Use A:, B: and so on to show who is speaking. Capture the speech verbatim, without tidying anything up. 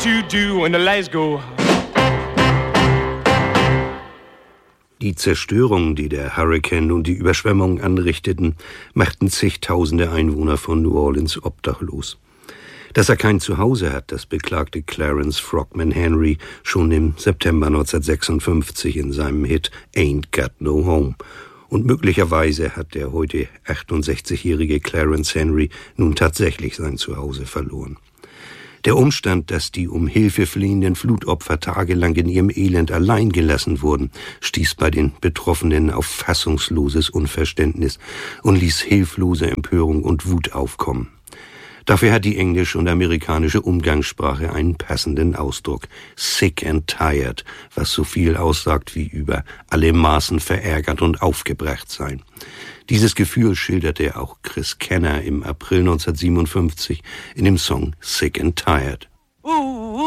A: to do when the lights go.
B: Die Zerstörung, die der Hurrikan und die Überschwemmung anrichteten, machten zigtausende Einwohner von New Orleans obdachlos. Dass er kein Zuhause hat, das beklagte Clarence Frogman Henry schon im September neunzehnhundertsechsundfünfzig in seinem Hit Ain't Got No Home. Und möglicherweise hat der heute achtundsechzigjährige Clarence Henry nun tatsächlich sein Zuhause verloren. Der Umstand, dass die um Hilfe fliehenden Flutopfer tagelang in ihrem Elend allein gelassen wurden, stieß bei den Betroffenen auf fassungsloses Unverständnis und ließ hilflose Empörung und Wut aufkommen. Dafür hat die englische und amerikanische Umgangssprache einen passenden Ausdruck: sick and tired, was so viel aussagt wie über alle Maßen verärgert und aufgebracht sein. Dieses Gefühl schilderte auch Chris Kenner im April neunzehnhundertsiebenundfünfzig in dem Song Sick and Tired.